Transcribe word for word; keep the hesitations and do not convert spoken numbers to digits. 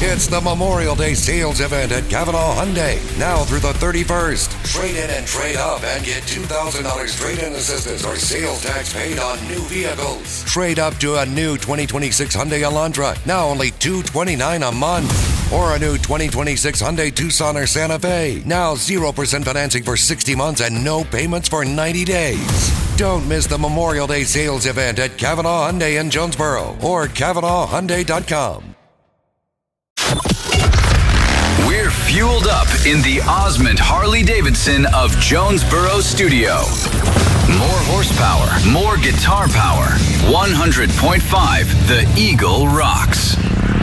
It's the Memorial Day sales event at Cavanaugh Hyundai, now through the thirty-first. Trade in and trade up and get two thousand dollars trade-in assistance or sales tax paid on new vehicles. Trade up to a new twenty twenty-six Hyundai Elantra, now only two hundred twenty-nine dollars a month. Or a new twenty twenty-six Hyundai Tucson or Santa Fe, now zero percent financing for sixty months and no payments for ninety days. Don't miss the Memorial Day sales event at Cavanaugh Hyundai in Jonesboro or Cavanaugh Hyundai dot com. We're fueled up in the Osmond Harley-Davidson of Jonesboro studio. More horsepower, more guitar power. one hundred point five The Eagle rocks.